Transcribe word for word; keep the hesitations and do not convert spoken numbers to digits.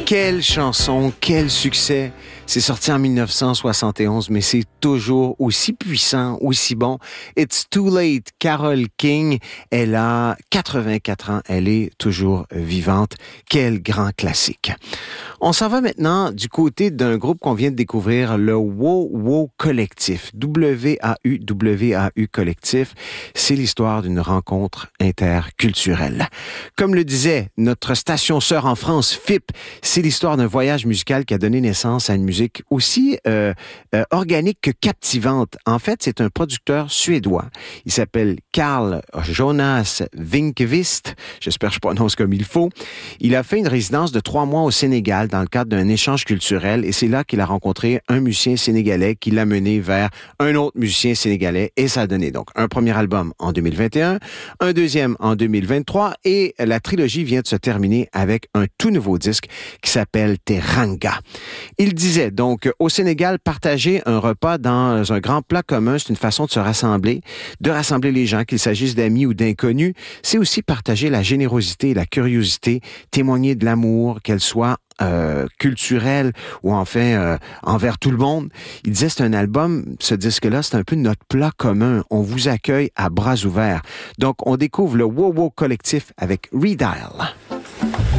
Quelle chanson, quel succès! C'est sorti en dix-neuf cent soixante et onze, mais c'est toujours aussi puissant, aussi bon. It's Too Late, Carole King. Elle a quatre-vingt-quatre ans. Elle est toujours vivante. Quel grand classique. On s'en va maintenant du côté d'un groupe qu'on vient de découvrir, le Wow Wow Collectif. W A U W A U Collectif. C'est l'histoire d'une rencontre interculturelle. Comme le disait notre station sœur en France, F I P, c'est l'histoire d'un voyage musical qui a donné naissance à une musique aussi euh, euh, organique que captivante. En fait, c'est un producteur suédois. Il s'appelle Carl Jonas Winkvist. J'espère que je prononce comme il faut. Il a fait une résidence de trois mois au Sénégal dans le cadre d'un échange culturel et c'est là qu'il a rencontré un musicien sénégalais qui l'a mené vers un autre musicien sénégalais et ça a donné donc un premier album en deux mille vingt et un, un deuxième en deux mille vingt-trois et la trilogie vient de se terminer avec un tout nouveau disque qui s'appelle Teranga. Il disait donc, au Sénégal, partager un repas dans un grand plat commun, c'est une façon de se rassembler, de rassembler les gens, qu'il s'agisse d'amis ou d'inconnus. C'est aussi partager la générosité et la curiosité, témoigner de l'amour, qu'elle soit euh, culturelle ou enfin euh, envers tout le monde. Il disait, c'est un album, ce disque-là, c'est un peu notre plat commun. On vous accueille à bras ouverts. Donc, on découvre le Wow Wow Collectif avec Redial.